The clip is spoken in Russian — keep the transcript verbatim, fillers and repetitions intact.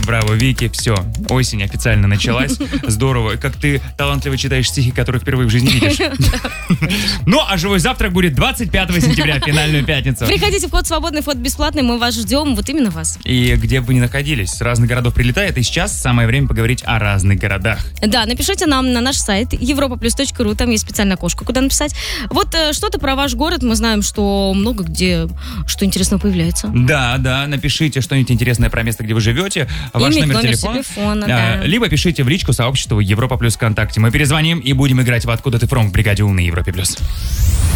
браво, Вики, все, осень официально началась. Здорово, как ты талантливо читаешь стихи, которые впервые в жизни видишь. Ну, а живой завтрак будет двадцать пятого сентября, финальную пятницу. Приходите, вход свободный, вход бесплатный, мы вас ждем, вот именно вас. И где бы вы ни находились, с разных городов прилетает, и сейчас самое время поговорить о разных городах. Да, напишите нам на наш сайт европа плюс точка ру, там есть специальное окошко, куда написать. Вот э, что-то про ваш город, мы знаем, что много где что интересного появляется. Да, да, напишите что-нибудь интересное про место, где вы живете, ваш Имя, номер, номер телефона, телефона, а, да. либо пишите в личку сообществу Европа Плюс ВКонтакте. Мы перезвоним и будем играть в «Откуда ты фром» в бригаде «Умный Европе Плюс».